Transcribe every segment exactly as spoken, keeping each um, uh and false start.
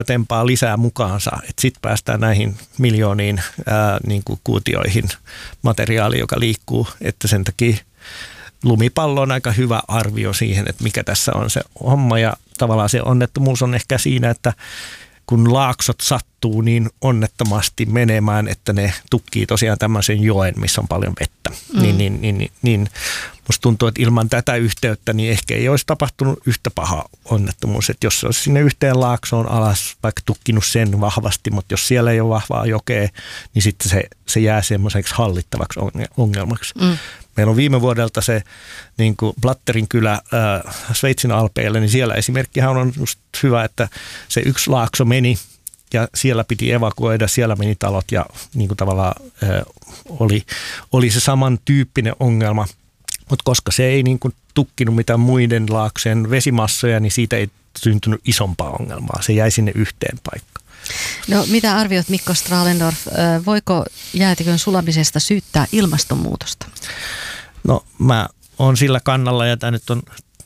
tempaa lisää mukaansa, että sitten päästään näihin miljooniin ää, niin kuin kuutioihin materiaali, joka liikkuu, että sen takia lumipallo on aika hyvä arvio siihen, että mikä tässä on se homma ja tavallaan se onnettomuus on ehkä siinä, että kun laaksot sattuu niin onnettomasti menemään, että ne tukkii tosiaan tämmöisen joen, missä on paljon vettä, mm. niin, niin, niin, niin musta tuntuu, että ilman tätä yhteyttä niin ehkä ei olisi tapahtunut yhtä paha onnettomuus, että jos se olisi sinne yhteen laaksoon alas vaikka tukkinut sen vahvasti, mutta jos siellä ei ole vahvaa jokea, niin sitten se, se jää semmoiseksi hallittavaksi ongelmaksi. Mm. Meillä on viime vuodelta se niin kuin Blatterin kylä äh, Sveitsin alpeilla, niin siellä esimerkkihän on just hyvä, että se yksi laakso meni ja siellä piti evakuoida, siellä meni talot ja niin kuin tavallaan äh, oli, oli se samantyyppinen ongelma, mutta koska se ei niin kuin tukkinut mitään muiden laaksojen vesimassoja, niin siitä ei syntynyt isompaa ongelmaa, se jäi sinne yhteen paikkaan. No mitä arviot, Mikko Stralendorf, voiko jäätikön sulamisesta syyttää ilmastonmuutosta? No mä oon sillä kannalla ja tämä nyt on,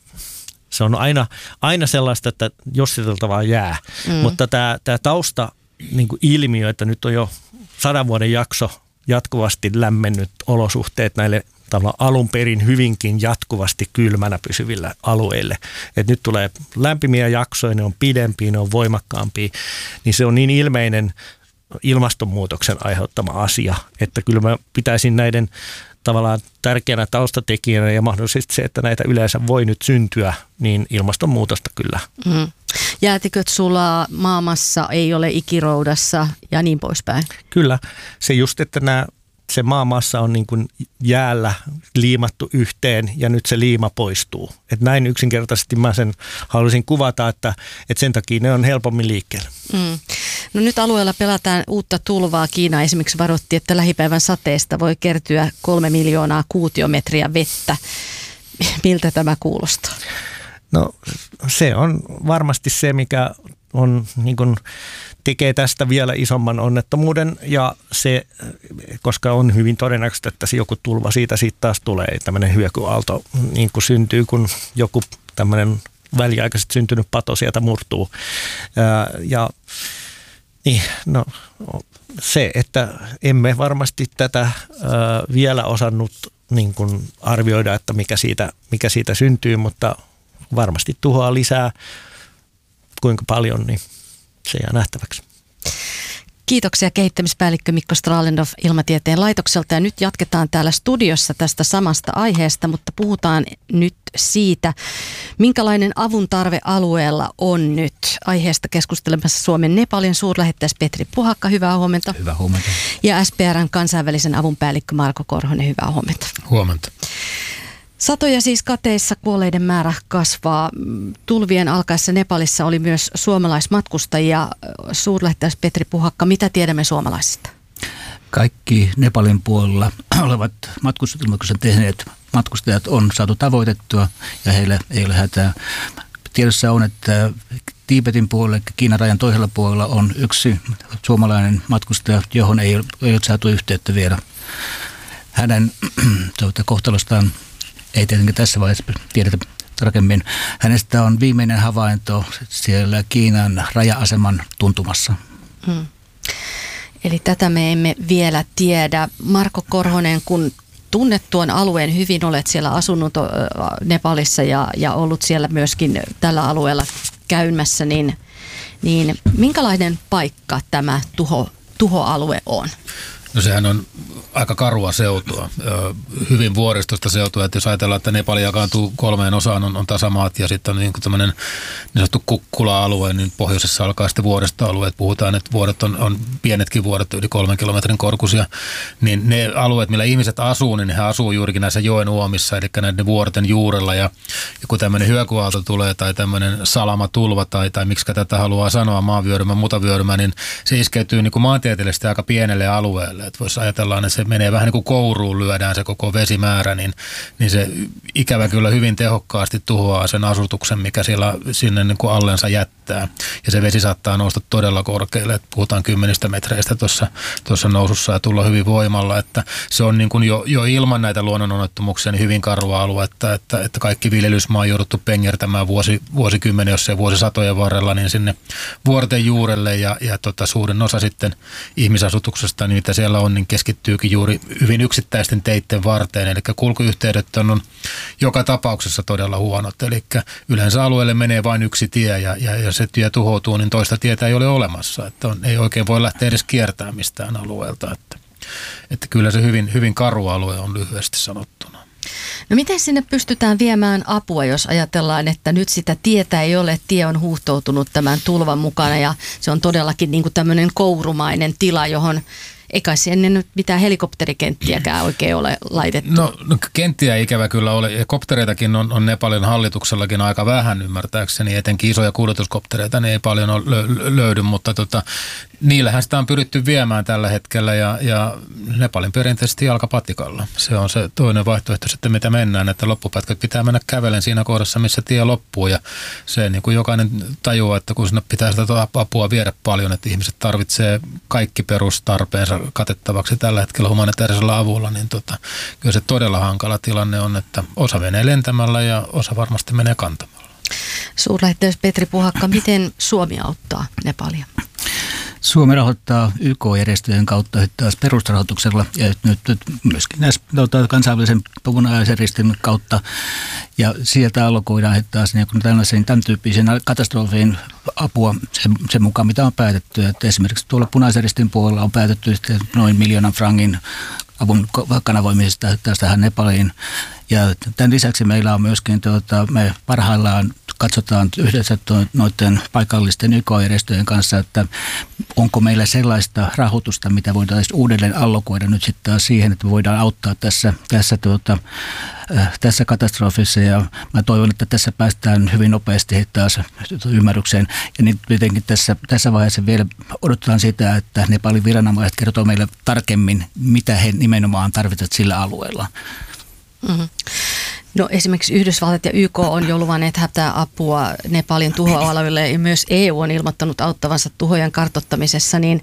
se on aina, aina sellaista, että jossiteltavaa jää, mm. mutta tämä, tämä tausta niin kuin ilmiö, että nyt on jo sadan vuoden jakso jatkuvasti lämmennyt olosuhteet näille alun perin hyvinkin jatkuvasti kylmänä pysyvillä alueille. Et nyt tulee lämpimiä jaksoja, ne on pidempiä, ne on voimakkaampia, niin se on niin ilmeinen ilmastonmuutoksen aiheuttama asia, että kyllä mä pitäisin näiden tavallaan tärkeänä taustatekijänä ja mahdollisesti se, että näitä yleensä voi nyt syntyä, niin ilmastonmuutosta kyllä. Mm. Jäätiköt sulaa, maamassa ei ole ikiroudassa ja niin poispäin. Kyllä, se just, että nämä se maamassa on niin kuin jäällä liimattu yhteen ja nyt se liima poistuu. Et näin yksinkertaisesti mä sen haluaisin kuvata, että, että sen takia ne on helpommin liikkeellä. Mm. No nyt alueella pelataan uutta tulvaa. Kiina esimerkiksi varoitti, että lähipäivän sateesta voi kertyä kolme miljoonaa kuutiometriä vettä. Miltä tämä kuulostaa? No se on varmasti se, mikä on niin kuin tekee tästä vielä isomman onnettomuuden ja se, koska on hyvin todennäköistä, että se joku tulva siitä siitä taas tulee, tämmöinen hyökyaalto niin kuin syntyy, kun joku tämmöinen väliaikaisesti syntynyt pato sieltä murtuu. Ja, ja niin, no, se, että emme varmasti tätä ää, vielä osannut niin kuin arvioida, että mikä siitä, mikä siitä syntyy, mutta varmasti tuhoaa lisää. Kuinka paljon, niin se jää nähtäväksi. Kiitoksia kehittämispäällikkö Mikko Stralendorf Ilmatieteen laitokselta. Ja nyt jatketaan täällä studiossa tästä samasta aiheesta, mutta puhutaan nyt siitä, minkälainen avun tarve alueella on nyt. Aiheesta keskustelemassa Suomen Nepalin suurlähettiläs Petri Puhakka, hyvää huomenta. Hyvää huomenta. Ja S P R:n kansainvälisen avun päällikkö Marko Korhonen, hyvää huomenta. Huomenta. Satoja siis kateissa, kuolleiden määrä kasvaa. Tulvien alkaessa Nepalissa oli myös suomalaismatkustajia. Suurlähettiläs Petri Puhakka, mitä tiedämme suomalaisista? Kaikki Nepalin puolella olevat matkustusilmoituksen tehneet matkustajat on saatu tavoitettua ja heillä ei ole hätää. Tiedossa on, että Tiibetin puolella, Kiinan rajan toisella puolella on yksi suomalainen matkustaja, johon ei ole, ei ole saatu yhteyttä vielä. Hänen kohtalostaan ei tietenkin tässä vaiheessa tiedetä tarkemmin. Hänestä on viimeinen havainto siellä Kiinan raja-aseman tuntumassa. Hmm. Eli tätä me emme vielä tiedä. Marko Korhonen, kun tunnet tuon alueen hyvin, olet siellä asunut Nepalissa ja, ja ollut siellä myöskin tällä alueella käymässä, niin, niin minkälainen paikka tämä tuho, tuhoalue on? No sehän on aika karua seutua, hyvin vuoristosta seutua, että jos ajatellaan, että Nepal jakaantuu kolmeen osaan, on, on tasamaat ja sitten on niin kuin tämmöinen niin sanottu kukkula-alue, niin pohjoisessa alkaa sitten vuoristoalueet. Puhutaan, että vuoret on, on pienetkin vuoret, yli kolmen kilometrin korkuisia, niin ne alueet, millä ihmiset asuu, niin he asuu juurikin näissä joen uomissa, eli näiden vuorten juurella ja, ja kun tämmöinen hyökyaalto tulee tai tämmöinen salamatulva tai, tai miksi tätä haluaa sanoa, maanvyörymä, mutavyörymä, niin se iskeytyy niin kuin maantieteellisesti aika pienelle alueelle. Että voisi ajatella, että se menee vähän niin kuin kouruun lyödään se koko vesimäärä, niin, niin se ikävä kyllä hyvin tehokkaasti tuhoaa sen asutuksen, mikä siellä sinne niin kuin allensa jättää. Ja se vesi saattaa nousta todella korkealle, että puhutaan kymmenistä metreistä tuossa, tuossa nousussa ja tulla hyvin voimalla, että se on niin kuin jo, jo ilman näitä luonnononnettomuuksia niin hyvin karua aluetta, että, että kaikki viljelysmaa on jouduttu pengertämään vuosi, vuosikymmenen, jos ei vuosisatojen varrella, niin sinne vuorten juurelle ja, ja tota, suurin osa sitten ihmisasutuksesta, niin mitä siellä on, niin keskittyykin juuri hyvin yksittäisten teitten varteen, eli kulkuyhteydet on, on joka tapauksessa todella huonot, eli yleensä alueelle menee vain yksi tie ja, ja, ja se tie tuhoutuu, niin toista tietä ei ole olemassa, että on, ei oikein voi lähteä edes kiertämään mistään alueelta, että, että kyllä se hyvin, hyvin karu alue on lyhyesti sanottuna. No miten sinne pystytään viemään apua, jos ajatellaan, että nyt sitä tietä ei ole, tie on huuhtoutunut tämän tulvan mukana ja se on todellakin niin kuin tämmöinen kourumainen tila, johon ei kai ennen nyt mitään helikopterikenttiäkään oikein ole laitettu. No, no kenttiä ikävä kyllä ole. Ja koptereitakin on, on Nepalin hallituksellakin aika vähän ymmärtääkseni. Etenkin isoja kuljetuskoptereita ne ei paljon ole, lö, löydy, mutta tota, niillähän sitä on pyritty viemään tällä hetkellä ja, ja Nepalin perinteisesti jalkapatikalla. Se on se toinen vaihtoehto sitten, mitä mennään, että loppupätkät pitää mennä kävelen siinä kohdassa, missä tie loppuu. Ja se niin kuin jokainen tajuaa, että kun sinne pitää sitä apua viedä paljon, että ihmiset tarvitsee kaikki perustarpeensa katettavaksi tällä hetkellä humanitaarisella avulla, niin tota, kyllä se todella hankala tilanne on, että osa menee lentämällä ja osa varmasti menee kantamalla. Suurlähettiläs Petri Puhakka, miten Suomi auttaa Nepalia? Suomi rahoittaa Y K-järjestöjen kautta taas perusrahoituksella ja nyt, nyt myöskin näissä kansainvälisen punaisen ristin kautta. Ja sieltä allokoidaan taas niin tällaisiin tämän tyyppisiin katastrofiin apua sen, sen mukaan, mitä on päätetty. Että esimerkiksi tuolla punaisen ristin puolella on päätetty noin miljoonan frangin avun kanavoimisesta tästähän Nepaliin. Ja tämän lisäksi meillä on myöskin, tuota, me parhaillaan katsotaan yhdessä noiden paikallisten Y K-järjestöjen kanssa, että onko meillä sellaista rahoitusta, mitä voidaan uudelleen allokoida nyt sitten taas siihen, että me voidaan auttaa tässä, tässä, tuota, äh, tässä katastrofissa. Ja mä toivon, että tässä päästään hyvin nopeasti taas ymmärrykseen. Ja niin tietenkin tässä, tässä vaiheessa vielä odotetaan sitä, että Nepalin viranomaiset kertoo meille tarkemmin, mitä he nimenomaan tarvitsevat sillä alueella. Mm-hmm. No esimerkiksi Yhdysvallat ja Y K on jo luvanneet hätää apua Nepalin tuhoalueille ja myös E U on ilmoittanut auttavansa tuhojen kartoittamisessa, niin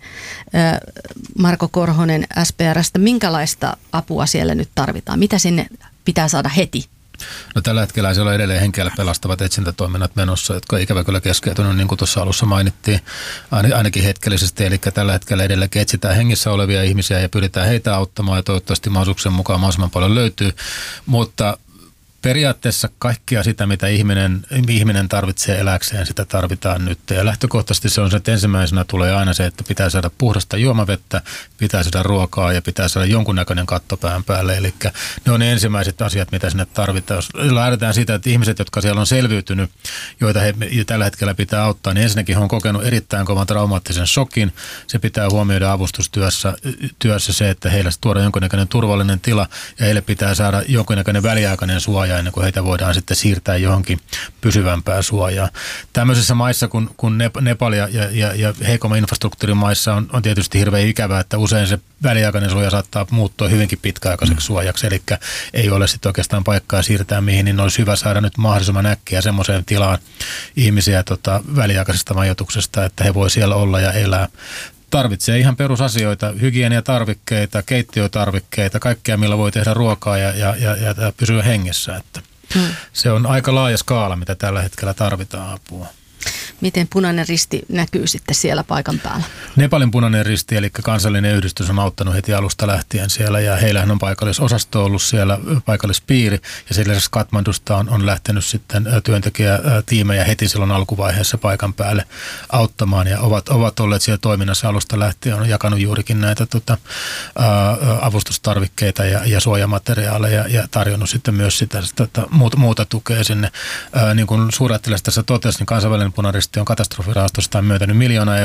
Marko Korhonen S P R:stä, minkälaista apua siellä nyt tarvitaan? Mitä sinne pitää saada heti? No tällä hetkellä siellä on edelleen henkeällä pelastavat etsintätoiminnat menossa, jotka ikävä kyllä keskeytynyt, niin kuin tuossa alussa mainittiin, ainakin hetkellisesti. Eli tällä hetkellä edelleen etsitään hengissä olevia ihmisiä ja pyritään heitä auttamaan ja toivottavasti mahdollisuuksien mukaan mahdollisimman paljon löytyy, mutta periaatteessa kaikkea sitä, mitä ihminen, ihminen tarvitsee eläkseen, sitä tarvitaan nyt. Ja lähtökohtaisesti se on se, että ensimmäisenä tulee aina se, että pitää saada puhdasta juomavettä, pitää saada ruokaa ja pitää saada jonkunnäköinen katto pään päälle. Eli ne on ne ensimmäiset asiat, mitä sinne tarvitaan. Jos lähdetään siitä, että ihmiset, jotka siellä on selviytynyt, joita he tällä hetkellä pitää auttaa, niin ensinnäkin he on kokenut erittäin kovan traumaattisen shokin. Se pitää huomioida avustustyössä työssä se, että heille tuodaan jonkunnäköinen turvallinen tila ja heille pitää saada jonkunnäköinen väliaikainen suoja ennen kuin heitä voidaan sitten siirtää johonkin pysyvämpää suojaa. Tämmöisissä maissa, kun, kun Nepal ja, ja, ja heikomman infrastruktuurin maissa on, on tietysti hirveän ikävää, että usein se väliaikainen suoja saattaa muuttua hyvinkin pitkäaikaiseksi suojaksi, eli ei ole sitten oikeastaan paikkaa siirtää mihin, niin olisi hyvä saada nyt mahdollisimman äkkiä semmoiseen tilaan ihmisiä tota, väliaikaisesta majoituksesta, että he voi siellä olla ja elää. Tarvitsee ihan perusasioita, hygieniatarvikkeita, keittiötarvikkeita, kaikkea millä voi tehdä ruokaa ja, ja, ja, ja pysyä hengessä. Että hmm. Se on aika laaja skaala, mitä tällä hetkellä tarvitaan apua. Miten Punainen Risti näkyy sitten siellä paikan päällä? Nepalin Punainen Risti, eli kansallinen yhdistys, on auttanut heti alusta lähtien siellä ja heillähän on paikallisosasto ollut siellä, paikallispiiri ja sen lisäksi Katmandusta on, on lähtenyt sitten työntekijätiimejä heti silloin alkuvaiheessa paikan päälle auttamaan ja ovat, ovat olleet siellä toiminnassa alusta lähtien, on jakanut juurikin näitä tota, ää, avustustarvikkeita ja, ja suojamateriaaleja ja tarjonnut sitten myös sitä, sitä muuta, muuta tukea sinne. Ää, niin kuin suurlähettiläs tässä totesi, niin kansainvälinen Punainen Risti on katastrofirahastosta myöntänyt miljoona euroa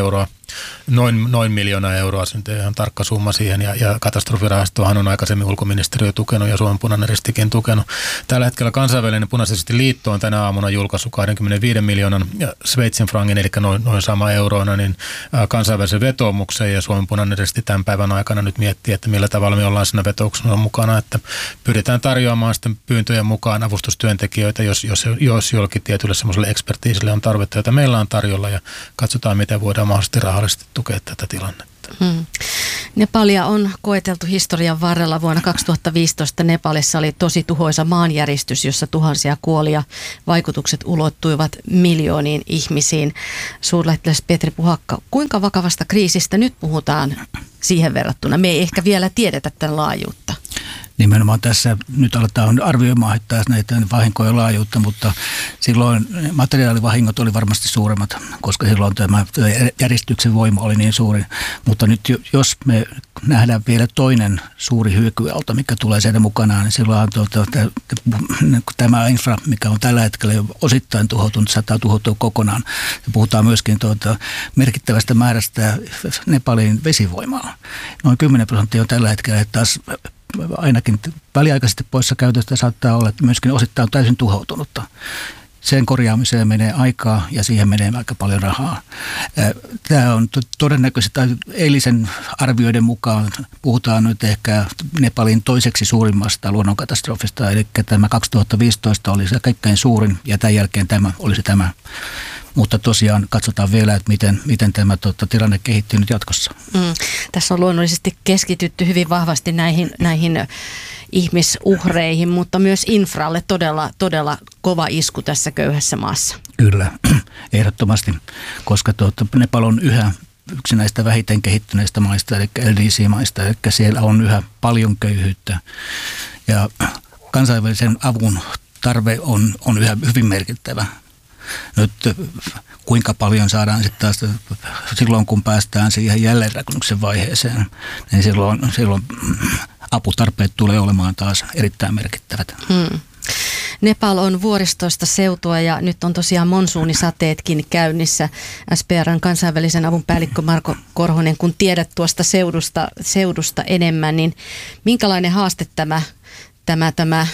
noin, noin miljoona euroa, se nyt ei ihan tarkka summa siihen, ja, ja katastrofirahastohan on aikaisemmin ulkoministeriö tukenut ja Suomen Punainen Ristikin tukenut. Tällä hetkellä kansainvälinen Punainen Liitto on tänä aamuna julkaissut kaksikymmentäviisi miljoonan Sveitsin frangin, eli noin, noin sama euroina, niin kansainvälisen vetoomukseen, ja Suomen Punainen Risti tämän päivän aikana nyt miettii, että millä tavalla me ollaan siinä vetouksena mukana, että pyritään tarjoamaan sitten pyyntöjen mukaan avustustyöntekijöitä, jos, jos, jos jollakin tietylle semmoiselle ekspertiisille on tarvetta, jota meillä on tarjolla, ja katsotaan, miten voidaan mahdollisesti rahallisesti tukea tätä tilannetta. Hmm. Nepalia on koeteltu historian varrella. Vuonna kaksituhattaviisitoista Nepalissa oli tosi tuhoisa maanjäristys, jossa tuhansia kuoli ja vaikutukset ulottuivat miljooniin ihmisiin. Suurlähettiläs Petri Puhakka, kuinka vakavasta kriisistä nyt puhutaan siihen verrattuna? Me ei ehkä vielä tiedetä tämän laajuutta. Nimenomaan tässä nyt aletaan arvioimaan näitä vahinkojen laajuutta, mutta silloin materiaalivahingot oli varmasti suuremmat, koska silloin tämä järjestyksen voima oli niin suuri. Mutta nyt jos me nähdään vielä toinen suuri hyökyaalto, mikä tulee sieltä mukanaan, niin silloin tuota, tämä infra, mikä on tällä hetkellä jo osittain tuhoutunut, saattaa tuhoutua kokonaan. Ja puhutaan myöskin tuota, merkittävästä määrästä Nepalin vesivoimaa. Noin kymmenen prosenttia on tällä hetkellä taas ainakin väliaikaisesti poissa käytöstä saattaa olla, että myöskin osittain täysin tuhoutunutta. Sen korjaamiseen menee aikaa ja siihen menee aika paljon rahaa. Tämä on todennäköisesti, tai eilisen arvioiden mukaan puhutaan nyt ehkä Nepalin toiseksi suurimmasta luonnonkatastrofista, eli tämä kaksituhattaviisitoista oli se kaikkein suurin ja tämän jälkeen tämä olisi tämä. Mutta tosiaan katsotaan vielä, että miten, miten tämä tota, tilanne kehittyy nyt jatkossa. Mm. Tässä on luonnollisesti keskitytty hyvin vahvasti näihin, näihin ihmisuhreihin, mutta myös infralle todella, todella kova isku tässä köyhässä maassa. Kyllä, ehdottomasti, koska tuota, Nepal on yhä yksi näistä vähiten kehittyneistä maista, eli L D C-maista, eli siellä on yhä paljon köyhyyttä. Ja kansainvälisen avun tarve on, on yhä hyvin merkittävä. Nyt kuinka paljon saadaan sitten taas silloin, kun päästään siihen jälleenrakennuksen vaiheeseen, niin silloin, silloin aputarpeet tulee olemaan taas erittäin merkittävät. Hmm. Nepal on vuoristoista seutua ja nyt on tosiaan monsuunisateetkin käynnissä. S P R:n kansainvälisen avun päällikkö Marko Korhonen, kun tiedät tuosta seudusta, seudusta enemmän, niin minkälainen haaste tämä, tämä, tämä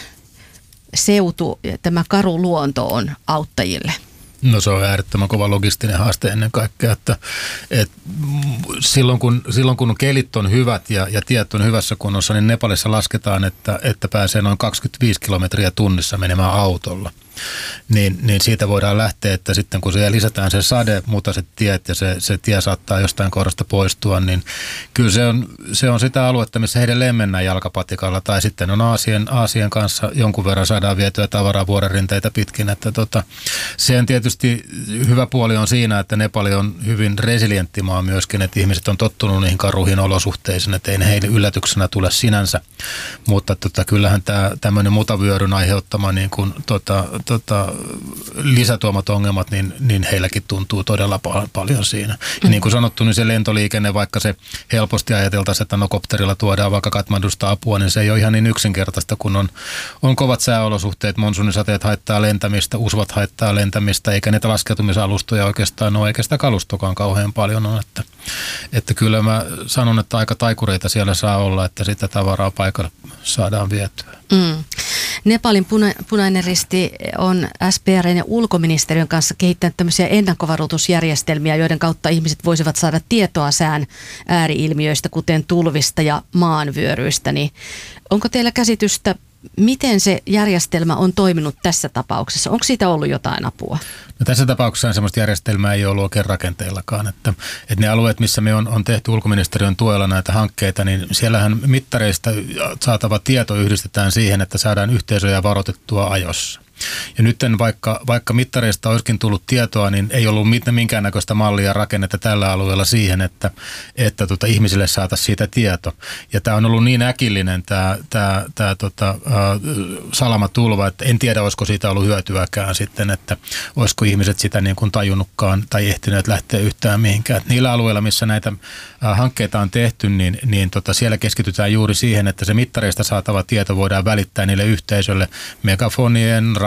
seutu, tämä karu luonto on auttajille? No se on äärettömän kova logistinen haaste ennen kaikkea, että, että silloin, kun, silloin kun kelit on hyvät ja, ja tiet on hyvässä kunnossa, niin Nepalissa lasketaan, että, että pääsee noin kaksikymmentäviisi kilometriä tunnissa menemään autolla. Niin, niin siitä voidaan lähteä, että sitten kun se lisätään se sade, mutaiset tiet ja se, se tie saattaa jostain kohdasta poistua, niin kyllä se on, se on sitä aluetta, missä heidän mennään jalkapatikalla tai sitten on Aasian, Aasian kanssa jonkun verran saadaan vietyä tavaraa vuorenrinteitä pitkin. Että tota, se on tietysti hyvä puoli on siinä, että Nepal on hyvin resilientti maa myöskin, että ihmiset on tottunut niihin karuihin olosuhteisiin, että ei ne heille yllätyksenä tule sinänsä, mutta tota, kyllähän tämä tämmöinen mutavyöryn aiheuttama niin kuin, tota, Tota, lisätuomat ongelmat, niin, niin heilläkin tuntuu todella pal- paljon siinä. Ja niin kuin sanottu, niin se lentoliikenne, vaikka se helposti ajateltaisiin, että no kopterilla tuodaan vaikka Katmandusta apua, niin se ei ole ihan niin yksinkertaista, kun on, on kovat sääolosuhteet, monsuunisateet haittaa lentämistä, usvat haittaa lentämistä, eikä niitä laskeutumisalustoja oikeastaan ole, eikä sitä kalustokaan kauhean paljon on. Että, että kyllä mä sanon, että aika taikureita siellä saa olla, että sitä tavaraa paikalle saadaan vietyä. Mm. Nepalin puna- punainen risti on S P R:n ja ulkoministeriön kanssa kehittänyt tämmöisiä ennakkovaroitusjärjestelmiä, joiden kautta ihmiset voisivat saada tietoa sään ääriilmiöistä, kuten tulvista ja maanvyöryistä. Niin onko teillä käsitystä, miten se järjestelmä on toiminut tässä tapauksessa? Onko siitä ollut jotain apua? No tässä tapauksessa sellaista järjestelmää ei ole oikein rakenteellakaan. Että, että ne alueet, missä me on, on tehty ulkoministeriön tuella näitä hankkeita, niin siellähän mittareista saatava tieto yhdistetään siihen, että saadaan yhteisöjä varoitettua ajossa. Ja nyt vaikka, vaikka mittareista olisikin tullut tietoa, niin ei ollut minkäännäköistä mallia rakennetta tällä alueella siihen, että, että tota, ihmisille saataisiin siitä tieto. Ja tämä on ollut niin äkillinen tämä, tämä, tämä tota, äh, salamatulva, että en tiedä, olisiko siitä ollut hyötyäkään sitten, että olisiko ihmiset sitä niin kuin tajunnutkaan tai ehtineet lähteä yhtään mihinkään. Et niillä alueilla, missä näitä äh, hankkeita on tehty, niin, niin tota, siellä keskitytään juuri siihen, että se mittareista saatava tieto voidaan välittää niille yhteisölle megafonien,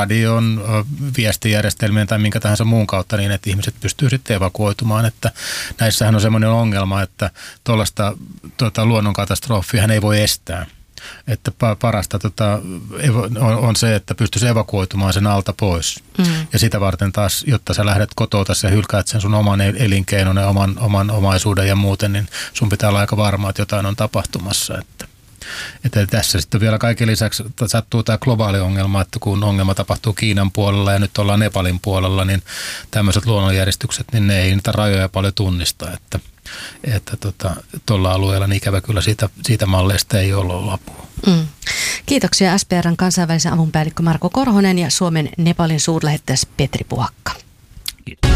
radion, viestijärjestelmien tai minkä tahansa muun kautta niin, että ihmiset pystyy sitten evakuoitumaan. Että näissähän on semmoinen ongelma, että tuollaista tuota, luonnonkatastrofia ei voi estää. Että parasta tota, on, on se, että pystyisi evakuoitumaan sen alta pois. Mm. Ja sitä varten taas, jotta sä lähdet kotoa ja hylkäät sen sun oman elinkeinon ja oman, oman omaisuuden ja muuten, niin sun pitää olla aika varma, että jotain on tapahtumassa. Että, että tässä sitten vielä kaiken lisäksi sattuu tämä globaali ongelma, että kun ongelma tapahtuu Kiinan puolella ja nyt ollaan Nepalin puolella, niin tämmöiset luonnonjärjestykset, niin ne ei niitä rajoja paljon tunnista, että että tuolla tota, alueella niin ikävä kyllä siitä, siitä malleista ei ole ollut apua. Mm. Kiitoksia S P R:n kansainvälisen avun päällikkö Marko Korhonen ja Suomen Nepalin suurlähettiläs Petri Puhakka. Kiitos.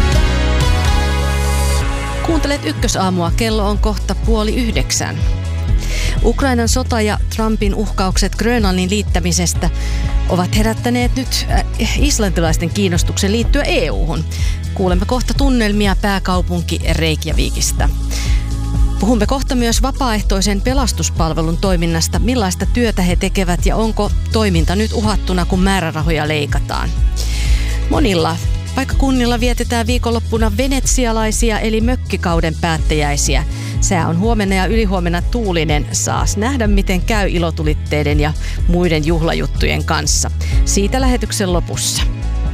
Kuuntelet Ykkösaamua, kello on kohta puoli yhdeksän. Ukrainan sota ja Trumpin uhkaukset Grönlannin liittämisestä ovat herättäneet nyt islantilaisten kiinnostuksen liittyä E U:hun. Kuulemme kohta tunnelmia pääkaupunki Reykjavikista. Puhumme kohta myös vapaaehtoisen pelastuspalvelun toiminnasta, millaista työtä he tekevät ja onko toiminta nyt uhattuna, kun määrärahoja leikataan. Monilla paikkakunnilla vietetään viikonloppuna venetsialaisia eli mökkikauden päättäjäisiä. Sää on huomenna ja ylihuomenna tuulinen. Saas nähdä, miten käy ilotulitteiden ja muiden juhlajuttujen kanssa. Siitä lähetyksen lopussa.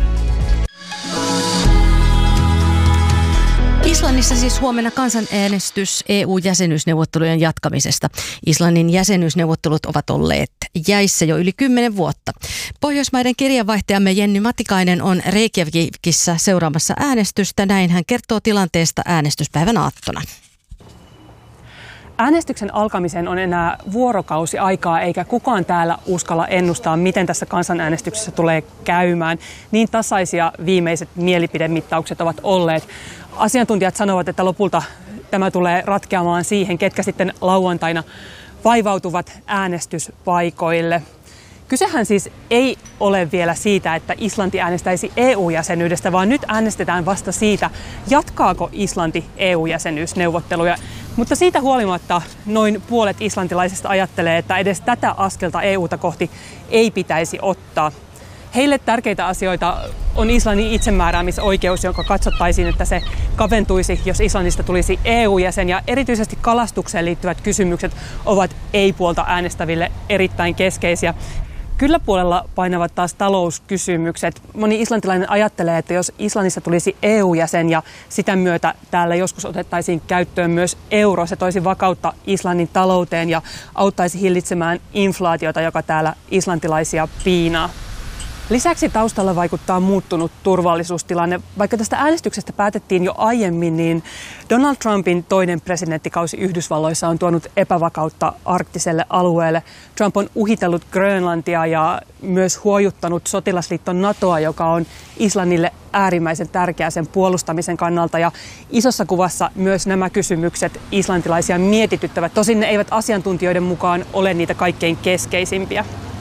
Islannissa siis huomenna kansanäänestys E U-jäsenyysneuvottelujen jatkamisesta. Islannin jäsenyysneuvottelut ovat olleet jäissä jo yli kymmenen vuotta. Pohjoismaiden kirjanvaihtajamme Jenny Matikainen on Reykjavikissa seuraamassa äänestystä. Näin hän kertoo tilanteesta äänestyspäivän aattona. Äänestyksen alkamiseen on enää vuorokausi aikaa, eikä kukaan täällä uskalla ennustaa, miten tässä kansanäänestyksessä tulee käymään. Niin tasaisia viimeiset mielipidemittaukset ovat olleet. Asiantuntijat sanovat, että lopulta tämä tulee ratkeamaan siihen, ketkä sitten lauantaina vaivautuvat äänestyspaikoille. Kysehän siis ei ole vielä siitä, että Islanti äänestäisi E U-jäsenyydestä, vaan nyt äänestetään vasta siitä, jatkaako Islanti E U-jäsenyysneuvotteluja. Mutta siitä huolimatta noin puolet islantilaisista ajattelee, että edes tätä askelta E U:ta kohti ei pitäisi ottaa. Heille tärkeitä asioita on Islannin itsemääräämisoikeus, jonka katsottaisiin, että se kaventuisi, jos Islannista tulisi E U-jäsen. Ja erityisesti kalastukseen liittyvät kysymykset ovat ei-puolta äänestäville erittäin keskeisiä. Kyllä puolella painavat taas talouskysymykset. Moni islantilainen ajattelee, että jos Islannissa tulisi E U-jäsen ja sitä myötä täällä joskus otettaisiin käyttöön myös euro, se toisi vakautta Islannin talouteen ja auttaisi hillitsemään inflaatiota, joka täällä islantilaisia piinaa. Lisäksi taustalla vaikuttaa muuttunut turvallisuustilanne. Vaikka tästä äänestyksestä päätettiin jo aiemmin, niin Donald Trumpin toinen presidenttikausi Yhdysvalloissa on tuonut epävakautta arktiselle alueelle. Trump on uhitellut Grönlantia ja myös huojuttanut sotilasliitto NATOa, joka on Islannille äärimmäisen tärkeä sen puolustamisen kannalta. Ja isossa kuvassa myös nämä kysymykset islantilaisia mietityttävät. Tosin ne eivät asiantuntijoiden mukaan ole niitä kaikkein keskeisimpiä.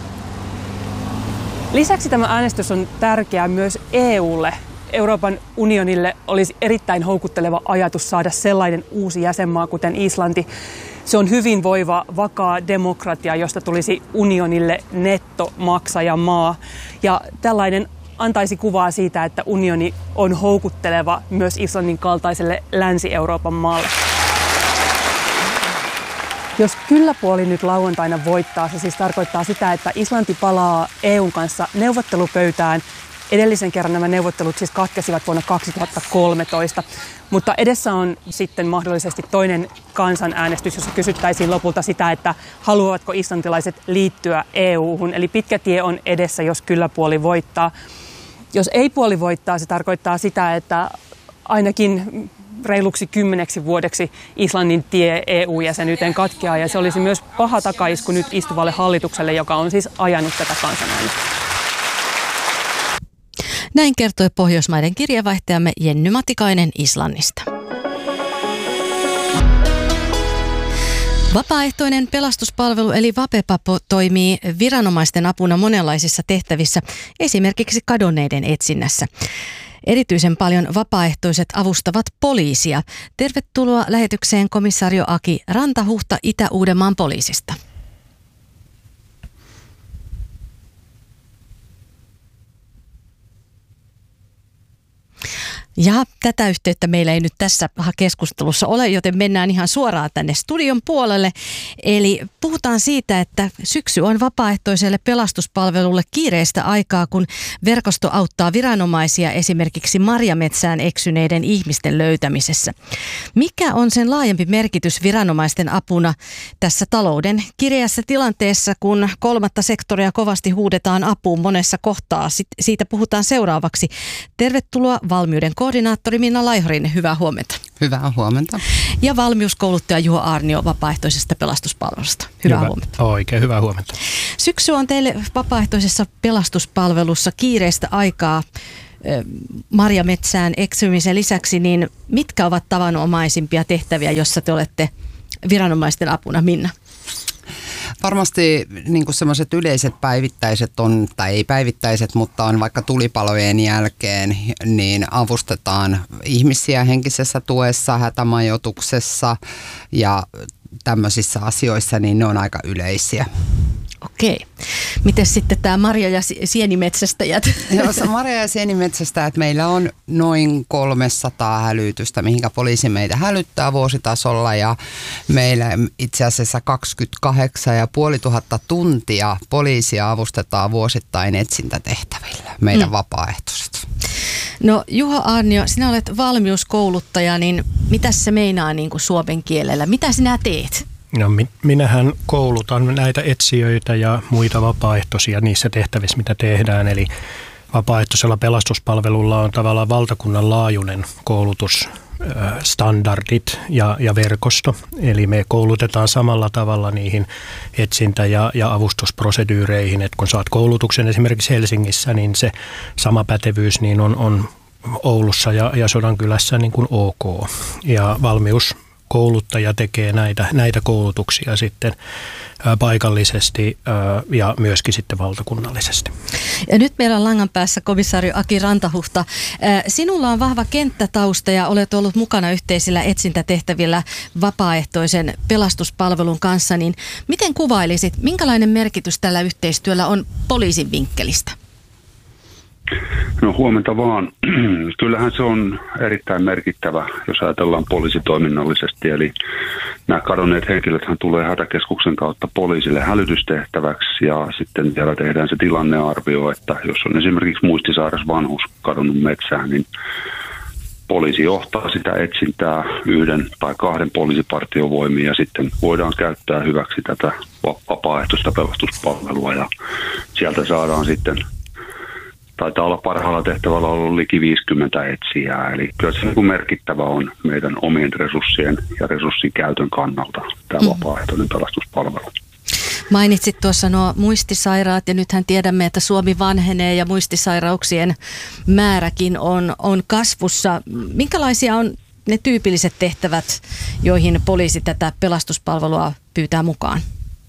Lisäksi tämä äänestys on tärkeä myös E U:lle. Euroopan unionille olisi erittäin houkutteleva ajatus saada sellainen uusi jäsenmaa kuten Islanti. Se on hyvinvoiva, vakaa demokratia, josta tulisi unionille nettomaksajamaa. Ja tällainen antaisi kuvaa siitä, että unioni on houkutteleva myös Islannin kaltaiselle Länsi-Euroopan maalle. Jos kyllä-puoli nyt lauantaina voittaa, se siis tarkoittaa sitä, että Islanti palaa E U:n kanssa neuvottelupöytään. Edellisen kerran nämä neuvottelut siis katkesivat vuonna kaksituhattakolmetoista, mutta edessä on sitten mahdollisesti toinen kansanäänestys, jossa kysyttäisiin lopulta sitä, että haluavatko islantilaiset liittyä E U:hun. Eli pitkä tie on edessä, jos kyllä-puoli voittaa. Jos ei-puoli voittaa, se tarkoittaa sitä, että ainakin reiluksi kymmeneksi vuodeksi Islannin tie E U-jäsenyyteen katkeaa, ja se olisi myös paha takaisku nyt istuvalle hallitukselle, joka on siis ajanut tätä kansanäänestystä. Näin kertoi Pohjoismaiden kirjavaihtajamme Jenny Matikainen Islannista. Vapaaehtoinen pelastuspalvelu eli Vapepapo toimii viranomaisten apuna monenlaisissa tehtävissä, esimerkiksi kadonneiden etsinnässä. Erityisen paljon vapaaehtoiset avustavat poliisia. Tervetuloa lähetykseen komisario Aki Rantahuhta Itä-Uudenmaan poliisista. Ja tätä yhteyttä meillä ei nyt tässä keskustelussa ole, joten mennään ihan suoraan tänne studion puolelle. Eli puhutaan siitä, että syksy on vapaaehtoiselle pelastuspalvelulle kiireistä aikaa, kun verkosto auttaa viranomaisia esimerkiksi marjametsään eksyneiden ihmisten löytämisessä. Mikä on sen laajempi merkitys viranomaisten apuna tässä talouden kireässä tilanteessa, kun kolmatta sektoria kovasti huudetaan apuun monessa kohtaa? Siitä puhutaan seuraavaksi. Tervetuloa valmiuden koordinaattori Minna Laihorin, hyvää huomenta. Hyvää huomenta. Ja valmiuskouluttaja Juho Aarnio vapaaehtoisesta pelastuspalvelusta. Hyvää Hyvä. huomenta. Oikein hyvää huomenta. Syksy on teille vapaaehtoisessa pelastuspalvelussa kiireistä aikaa marjametsään eksymisen lisäksi, niin mitkä ovat tavanomaisimpia tehtäviä, jossa te olette viranomaisten apuna, Minna? Varmasti niin semmoiset yleiset päivittäiset on, tai ei päivittäiset, mutta on vaikka tulipalojen jälkeen, niin avustetaan ihmisiä henkisessä tuessa, hätämajoituksessa ja tämmöisissä asioissa, niin ne on aika yleisiä. Okei. Miten sitten tämä marja- ja sienimetsästäjät? Joo, marja- ja sienimetsästäjät meillä on noin kolmesataa hälytystä, mihinkä poliisi meitä hälyttää vuositasolla, ja meillä itse asiassa kaksikymmentäkahdeksan ja puolituhatta tuntia poliisia avustetaan vuosittain etsintätehtävillä, meidän mm. vapaaehtoiset. No Juho Aarnio, sinä olet valmiuskouluttaja, niin mitä se meinaa niin kuin suomen kielellä? Mitä sinä teet? No, minähän koulutan näitä etsijöitä ja muita vapaaehtoisia niissä tehtävissä, mitä tehdään. Eli vapaaehtoisella pelastuspalvelulla on tavallaan valtakunnan laajuinen koulutusstandardit ja, ja verkosto. Eli me koulutetaan samalla tavalla niihin etsintä- ja, ja avustusproseduureihin. Et kun saat koulutuksen esimerkiksi Helsingissä, niin se sama pätevyys niin on, on Oulussa ja, ja Sodankylässä niin kuin ok. Ja valmius kouluttaja tekee näitä, näitä koulutuksia sitten ää, paikallisesti ää, ja myöskin sitten valtakunnallisesti. Ja nyt meillä on langan päässä komissaari Aki Rantahuhta. Ää, sinulla on vahva kenttätausta ja olet ollut mukana yhteisillä etsintätehtävillä vapaaehtoisen pelastuspalvelun kanssa. Niin miten kuvailisit, minkälainen merkitys tällä yhteistyöllä on poliisin vinkkelistä? No huomenta vaan. Kyllähän se on erittäin merkittävä, jos ajatellaan poliisitoiminnallisesti. Eli nämä kadonneet henkilöthän tulee hätäkeskuksen kautta poliisille hälytystehtäväksi ja sitten siellä tehdään se tilannearvio, että jos on esimerkiksi muistisairas vanhus kadonnut metsään, niin poliisi johtaa sitä etsintää yhden tai kahden poliisipartion voimia ja sitten voidaan käyttää hyväksi tätä vapaaehtoista pelastuspalvelua ja sieltä saadaan sitten. Taitaa olla parhaalla tehtävällä ollut liki viisikymmentä etsijää, eli kyllä se niin merkittävä on meidän omien resurssien ja resurssin käytön kannalta tämä mm. vapaaehtoinen pelastuspalvelu. Mainitsit tuossa nuo muistisairaat ja nythän tiedämme, että Suomi vanhenee ja muistisairauksien määräkin on, on kasvussa. Minkälaisia on ne tyypilliset tehtävät, joihin poliisi tätä pelastuspalvelua pyytää mukaan?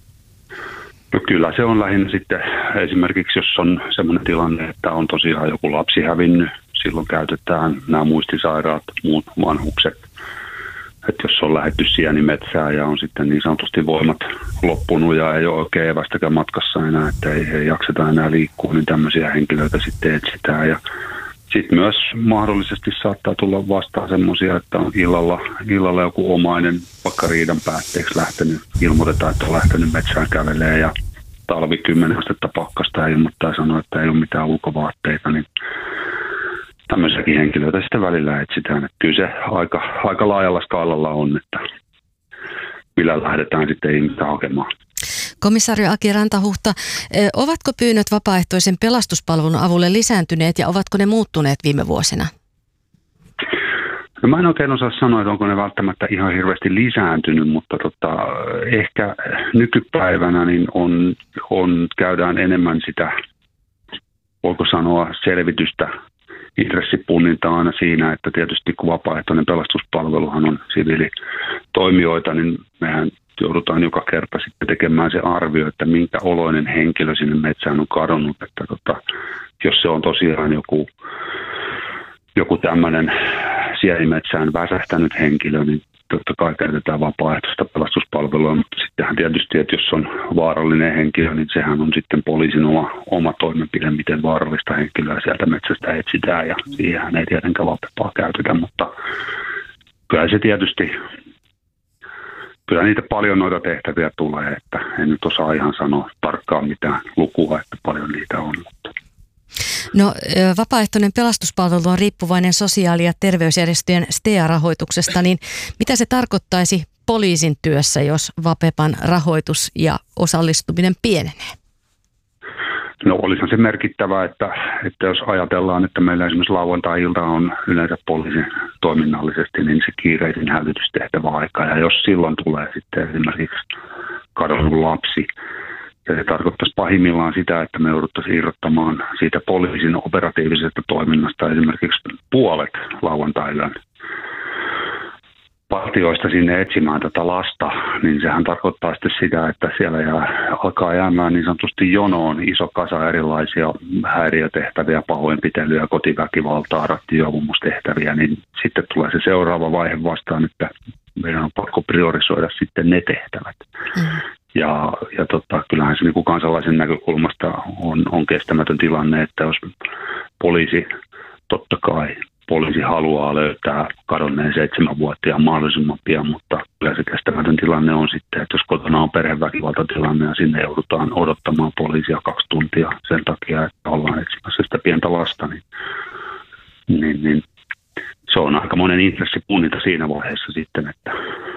No kyllä se on lähinnä sitten esimerkiksi, jos on sellainen tilanne, että on tosiaan joku lapsi hävinnyt, silloin käytetään nämä muistisairaat, muut vanhukset. Että jos on lähdetty sienimetsään ja on sitten niin sanotusti voimat loppunut ja ei ole oikein evästäkään matkassa enää, että ei, ei jakseta enää liikkua, niin tämmöisiä henkilöitä sitten etsitään. Ja sitten myös mahdollisesti saattaa tulla vastaan semmoisia, että on illalla, illalla joku omainen vaikka riidan päätteeksi lähtenyt, ilmoitetaan, että on lähtenyt metsään kävelee ja talvi kymmenen astetta pakkasta ja ilmoittaa sanoa, että ei ole mitään ulkovaatteita, niin tämmöisiäkin henkilöitä sitten välillä etsitään. Että kyllä se aika, aika laajalla skaalalla on, että millä lähdetään sitten ihmistä hakemaan. Komissaari Aki Rantahuhta, ovatko pyynnöt vapaaehtoisen pelastuspalvelun avulle lisääntyneet ja ovatko ne muuttuneet viime vuosina? No mä en oikein osaa sanoa, että onko ne välttämättä ihan hirveästi lisääntynyt, mutta tota, ehkä nykypäivänä niin on, on, käydään enemmän sitä, voiko sanoa, selvitystä, intressipunnintaa aina siinä, että tietysti kun vapaaehtoinen pelastuspalveluhan on siviilitoimijoita, niin mehän joudutaan joka kerta sitten tekemään se arvio, että minkä oloinen henkilö sinne metsään on kadonnut. Että tota, jos se on tosiaan joku, joku tämmöinen sienimetsään väsähtänyt henkilö, niin totta kai käytetään vapaaehtoista pelastuspalvelua, mutta sittenhän tietysti, että jos on vaarallinen henkilö, niin sehän on sitten poliisin oma, oma toimenpide, miten vaarallista henkilöä sieltä metsästä etsitään, ja siihenhän ei tietenkään vapepaa käytetä, mutta kyllä se tietysti, kyllä niitä paljon noita tehtäviä tulee, että en nyt osaa ihan sanoa tarkkaan mitään lukua, että paljon niitä on, mutta No, vapaaehtoinen pelastuspalvelu on riippuvainen sosiaali- ja terveysjärjestöjen S T E A-rahoituksesta, niin mitä se tarkoittaisi poliisin työssä, jos Vapepan rahoitus ja osallistuminen pienenee? No olisihan se merkittävää, että, että jos ajatellaan, että meillä esimerkiksi lauantai-ilta on yleensä poliisin toiminnallisesti, niin se kiireisin hälytystehtävä aika, ja jos silloin tulee sitten esimerkiksi kadonnut lapsi, ja se tarkoittaisi pahimmillaan sitä, että me jouduttaisiin irrottamaan siitä poliisin operatiivisesta toiminnasta esimerkiksi puolet lauantai-yön partioista sinne etsimään tätä lasta, niin sehän tarkoittaa sitten sitä, että siellä jää, alkaa jäämään niin sanotusti jonoon iso kasa erilaisia häiriötehtäviä, pahoinpitelyä, kotiväkivaltaa, rattijuopumustehtäviä, niin sitten tulee se seuraava vaihe vastaan, että meidän on pakko priorisoida sitten ne tehtävät. Mm. Ja, ja tota, kyllähän se niin kuin kansalaisen näkökulmasta on, on kestämätön tilanne, että jos poliisi, totta kai poliisi haluaa löytää kadonneen seitsemänvuotiaan mahdollisimman pian, mutta kyllä se kestämätön tilanne on sitten, että jos kotona on perheväkivaltatilanne ja sinne joudutaan odottamaan poliisia kaksi tuntia sen takia, että ollaan etsimässä sitä pientä lasta, niin, niin, niin se on aika monen intressi punnita siinä vaiheessa sitten, että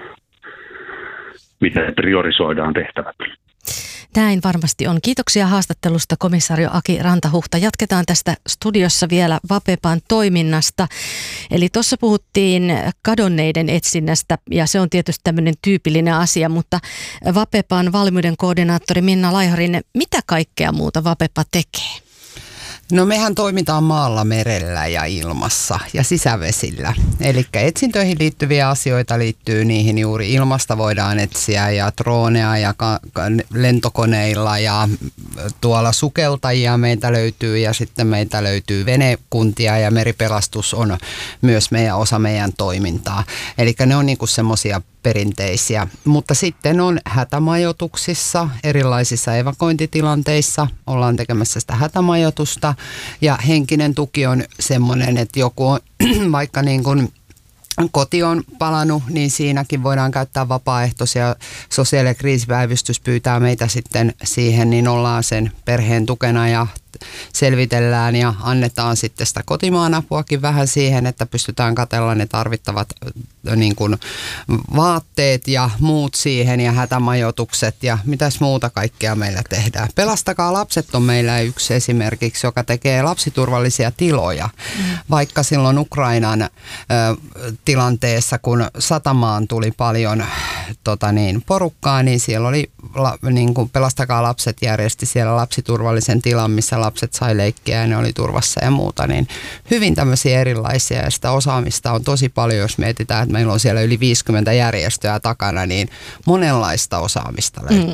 miten priorisoidaan tehtävät. Näin varmasti on. Kiitoksia haastattelusta, komisario Aki Rantahuhta. Jatketaan tästä studiossa vielä Vapepan toiminnasta. Eli tuossa puhuttiin kadonneiden etsinnästä, ja se on tietysti tämmöinen tyypillinen asia, mutta Vapepan valmiuden koordinaattori Minna Laihorin, mitä kaikkea muuta Vapepa tekee? No mehän toimitaan maalla, merellä ja ilmassa ja sisävesillä. Eli etsintöihin liittyviä asioita liittyy niihin juuri ilmasta voidaan etsiä ja droonea ja ka- lentokoneilla ja tuolla sukeltajia meitä löytyy ja sitten meitä löytyy venekuntia ja meripelastus on myös meidän osa meidän toimintaa. Eli ne on niinku semmoisia perinteisiä, mutta sitten on hätämajoituksissa, erilaisissa evakointitilanteissa ollaan tekemässä sitä hätämajoitusta ja henkinen tuki on semmoinen, että joku on vaikka niin kuin koti on palannut, niin siinäkin voidaan käyttää vapaaehtoisia. Sosiaali- ja kriisipäivystys pyytää meitä sitten siihen, niin ollaan sen perheen tukena ja selvitellään ja annetaan sitten sitä kotimaan apuakin vähän siihen, että pystytään katsella ne tarvittavat niin kuin vaatteet ja muut siihen ja hätämajoitukset ja mitäs muuta kaikkea meillä tehdään. Pelastakaa lapset on meillä yksi esimerkiksi, joka tekee lapsiturvallisia tiloja. Mm. Vaikka silloin Ukrainan ö, tilanteessa, kun satamaan tuli paljon tota niin, porukkaa, niin siellä oli la, niin kuin Pelastakaa lapset järjesti siellä lapsiturvallisen tilan, missä lapset sai leikkiä ja ne oli turvassa ja muuta, niin hyvin tämmöisiä erilaisia ja sitä osaamista on tosi paljon, jos mietitään, että meillä on siellä yli viisikymmentä järjestöä takana, niin monenlaista osaamista löytyy.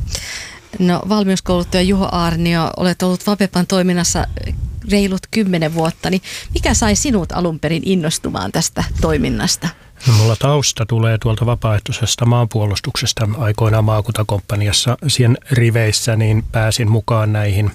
Mm. No valmiuskouluttaja Juho Aarnio, olet ollut Vapepan toiminnassa reilut kymmenen vuotta, niin mikä sai sinut alun perin innostumaan tästä toiminnasta? No, mulla tausta tulee tuolta vapaaehtoisesta maanpuolustuksesta aikoinaan maakuntakomppaniassa siihen riveissä, niin pääsin mukaan näihin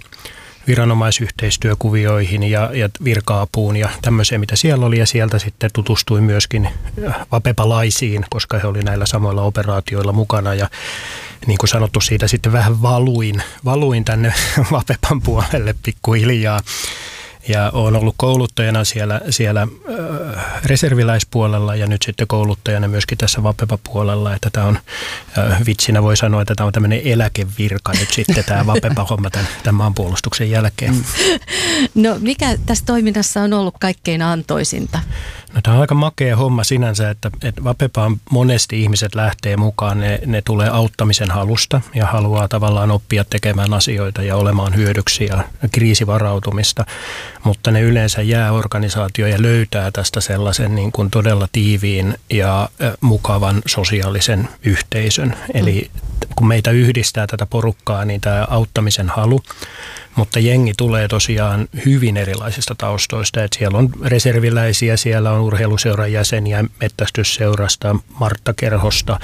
viranomaisyhteistyökuvioihin ja, ja virka-apuun ja tämmöiseen, mitä siellä oli. Ja sieltä sitten tutustuin myöskin vapepalaisiin, koska he oli näillä samoilla operaatioilla mukana. Ja niin kuin sanottu, siitä sitten vähän valuin, valuin tänne Vapepan puolelle pikkuhiljaa. Ja olen ollut kouluttajana siellä, siellä äh, reserviläispuolella ja nyt sitten kouluttajana myöskin tässä Vapepa-puolella. Että tämä on, äh, vitsinä voi sanoa, että tämä on tämmöinen eläkevirka nyt sitten tämä Vapepa-homma tämän, tämän maanpuolustuksen jälkeen. No mikä tässä toiminnassa on ollut kaikkein antoisinta? No, tämä on aika makea homma sinänsä, että, että Vapepaan monesti ihmiset lähtee mukaan, ne, ne tulee auttamisen halusta ja haluaa tavallaan oppia tekemään asioita ja olemaan hyödyksi ja kriisivarautumista, mutta ne yleensä jää organisaatioon ja löytää tästä sellaisen niin kuin todella tiiviin ja mukavan sosiaalisen yhteisön. Eli kun meitä yhdistää tätä porukkaa, niin tämä auttamisen halu, mutta jengi tulee tosiaan hyvin erilaisista taustoista, että siellä on reserviläisiä, siellä on urheiluseuran jäseniä, mettästysseurasta, Martta-kerhosta,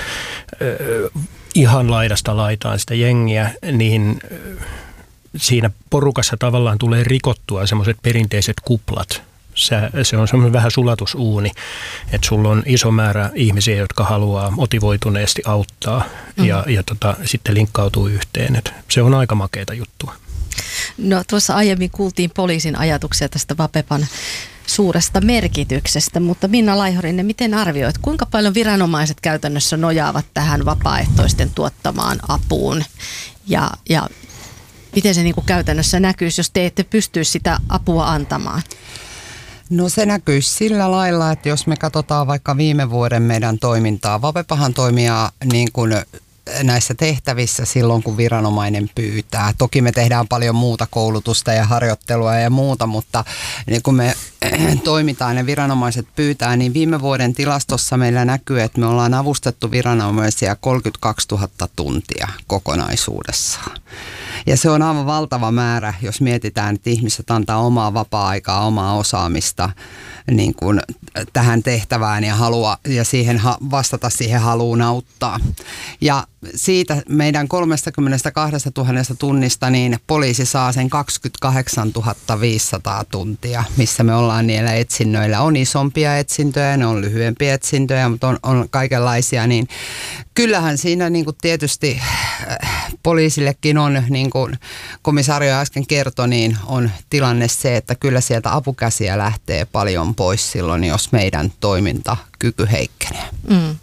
ihan laidasta laitaan sitä jengiä, niin siinä porukassa tavallaan tulee rikottua semmoiset perinteiset kuplat. Se, se on semmoinen vähän sulatusuuni, että sulla on iso määrä ihmisiä, jotka haluaa motivoituneesti auttaa mm. ja, ja tota, sitten linkkautuu yhteen. Et se on aika makeata juttua. No tuossa aiemmin kuultiin poliisin ajatuksia tästä Vapepan suuresta merkityksestä, mutta Minna Laihorinne, miten arvioit, kuinka paljon viranomaiset käytännössä nojaavat tähän vapaaehtoisten tuottamaan apuun ja, ja miten se niin kuin käytännössä näkyisi, jos te ette pystyisi sitä apua antamaan? No se näkyy sillä lailla, että jos me katsotaan vaikka viime vuoden meidän toimintaa, Vapepahan toimii niin kuin näissä tehtävissä silloin, kun viranomainen pyytää. Toki me tehdään paljon muuta koulutusta ja harjoittelua ja muuta, mutta niin kun me toimitaan ja viranomaiset pyytää, niin viime vuoden tilastossa meillä näkyy, että me ollaan avustettu viranomaisia kolmekymmentäkaksituhatta tuntia kokonaisuudessaan. Ja se on aivan valtava määrä, jos mietitään, että ihmiset antaa omaa vapaa-aikaa, omaa osaamista niin kuin tähän tehtävään ja, halua, ja siihen vastata siihen haluun auttaa. Ja siitä meidän kolmekymmentäkaksituhatta tunnista niin poliisi saa sen kaksikymmentäkahdeksantuhatta viisisataa tuntia, missä me ollaan niillä etsinnöillä. On isompia etsintöjä, ne on lyhyempiä etsintöjä, mutta on, on kaikenlaisia. Niin kyllähän siinä niin kuin tietysti poliisillekin on, niin kuin komisario äsken kertoi, niin on tilanne se, että kyllä sieltä apukäsiä lähtee paljon pois silloin, jos meidän toimintakyky heikkenee. Mm.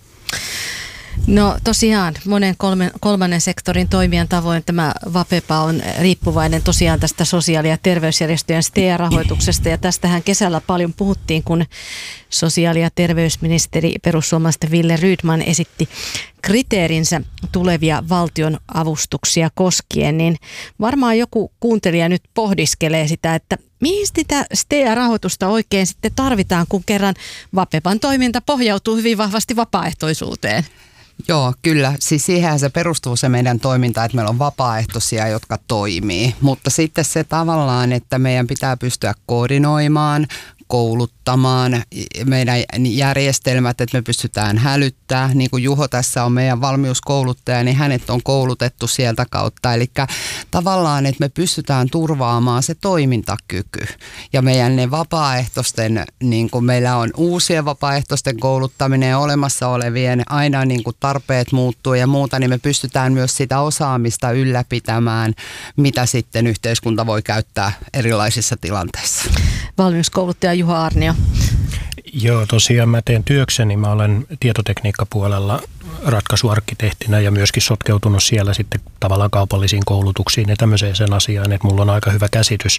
No tosiaan monen kolmen, kolmannen sektorin toimijan tavoin tämä Vapepa on riippuvainen tosiaan tästä sosiaali- ja terveysjärjestöjen S T E A-rahoituksesta ja tästähän kesällä paljon puhuttiin, kun sosiaali- ja terveysministeri perussuomalaisten Wille Rydman esitti kriteerinsä tulevia valtion avustuksia koskien, niin varmaan joku kuuntelija nyt pohdiskelee sitä, että mihin sitä S T E A-rahoitusta oikein sitten tarvitaan, kun kerran Vapepan toiminta pohjautuu hyvin vahvasti vapaaehtoisuuteen? Joo, kyllä. Siis siihen se perustuu se meidän toiminta, että meillä on vapaaehtoisia, jotka toimii. Mutta sitten se tavallaan, että meidän pitää pystyä koordinoimaan, kouluttamaan meidän järjestelmät, että me pystytään hälyttämään. Niin kuin Juho tässä on meidän valmiuskouluttaja, niin hänet on koulutettu sieltä kautta. Eli tavallaan, että me pystytään turvaamaan se toimintakyky. Ja meidän ne vapaaehtoisten, niin kuin meillä on uusien vapaaehtoisten kouluttaminen ja olemassa olevien, aina niin kuin tarpeet muuttuu ja muuta, niin me pystytään myös sitä osaamista ylläpitämään, mitä sitten yhteiskunta voi käyttää erilaisissa tilanteissa. Valmiuskouluttaja Juho Aarnio. Joo, tosiaan mä teen työkseni. Mä olen tietotekniikkapuolella ratkaisuarkkitehtinä ja myöskin sotkeutunut siellä sitten tavallaan kaupallisiin koulutuksiin ja tämmöiseen sen asiaan, että mulla on aika hyvä käsitys,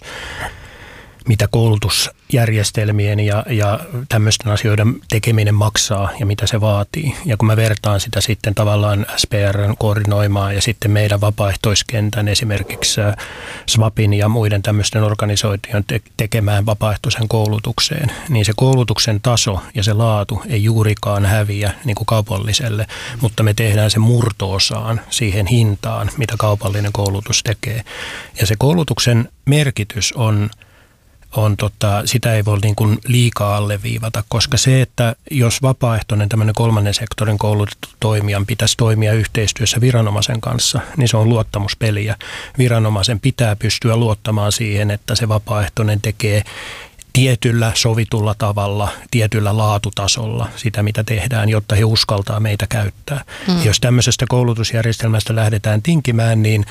mitä koulutusjärjestelmien ja, ja tämmöisten asioiden tekeminen maksaa ja mitä se vaatii. Ja kun mä vertaan sitä sitten tavallaan S P R:n koordinoimaan ja sitten meidän vapaaehtoiskentän esimerkiksi S W A Pin ja muiden tämmöisten organisointien te- tekemään vapaaehtoisen koulutukseen, niin se koulutuksen taso ja se laatu ei juurikaan häviä niin kuin kaupalliselle, mutta me tehdään se murto-osaan siihen hintaan, mitä kaupallinen koulutus tekee. Ja se koulutuksen merkitys on On tota, sitä ei voi niin kuin liikaa alleviivata, koska se, että jos vapaaehtoinen tämmöinen kolmannen sektorin koulutettu toimijan pitäisi toimia yhteistyössä viranomaisen kanssa, niin se on luottamuspeliä. Viranomaisen pitää pystyä luottamaan siihen, että se vapaaehtoinen tekee tietyllä sovitulla tavalla, tietyllä laatutasolla sitä, mitä tehdään, jotta he uskaltaa meitä käyttää. Mm. Jos tämmöisestä koulutusjärjestelmästä lähdetään tinkimään, niin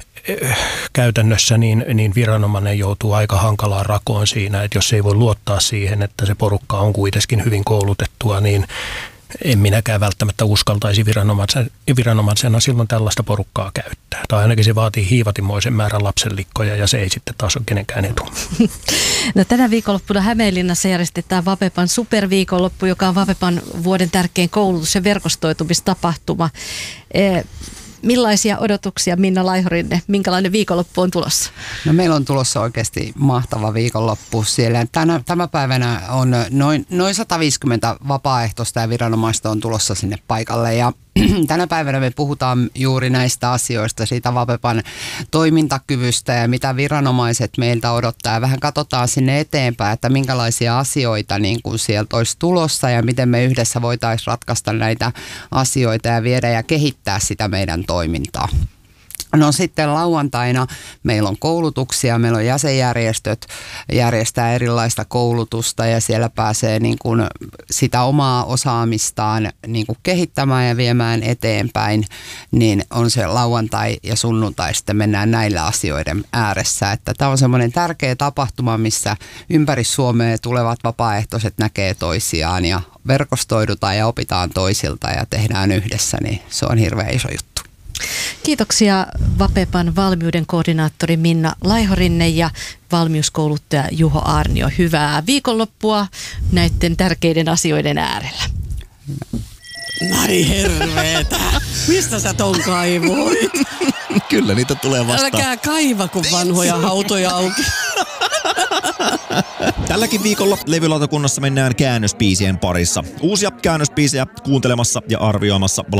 käytännössä niin, niin viranomainen joutuu aika hankalaan rakoon siinä, että jos ei voi luottaa siihen, että se porukka on kuitenkin hyvin koulutettua, niin en minäkään välttämättä uskaltaisi viranomaisena silloin tällaista porukkaa käyttää. Tai ainakin se vaatii hiivatimoisen määrän lapsenlikkoja ja se ei sitten taas ole kenenkään etu. No, tänä viikonloppuna Hämeenlinnassa järjestetään Vapepan superviikonloppu, joka on Vapepan vuoden tärkein koulutus- ja verkostoitumistapahtuma. E- Millaisia odotuksia, Minna Laihorinne, minkälainen viikonloppu on tulossa? No, meillä on tulossa oikeasti mahtava viikonloppu siellä. Tänä, tämä päivänä on noin, noin sata viisikymmentä vapaaehtoista ja viranomaista on tulossa sinne paikalle ja tänä päivänä me puhutaan juuri näistä asioista, siitä Vapepan toimintakyvystä ja mitä viranomaiset meiltä odottaa. Ja vähän katsotaan sinne eteenpäin, että minkälaisia asioita niin kuin sieltä olisi tulossa ja miten me yhdessä voitaisiin ratkaista näitä asioita ja viedä ja kehittää sitä meidän toimintaa. No sitten lauantaina meillä on koulutuksia, meillä on jäsenjärjestöt järjestää erilaista koulutusta ja siellä pääsee niin kuin sitä omaa osaamistaan niin kuin kehittämään ja viemään eteenpäin, niin on se lauantai ja sunnuntai sitten mennään näillä asioiden ääressä. Että tämä on semmoinen tärkeä tapahtuma, missä ympäri Suomea tulevat vapaaehtoiset näkee toisiaan ja verkostoidutaan ja opitaan toisilta ja tehdään yhdessä, niin se on hirveän iso juttu. Kiitoksia Vapepan valmiuden koordinaattori Minna Laihorinne ja valmiuskouluttaja Juho Aarnio. Hyvää viikonloppua näiden tärkeiden asioiden äärellä. Nari herveetä. Mistä sä ton kaivoit? Kyllä niitä tulee vastaan. Älkää kaiva, kun vanhoja hautoja auki. Tälläkin viikolla levylautakunnassa mennään käännöspiisien parissa. Uusia käännöspiisejä kuuntelemassa ja arvioimassa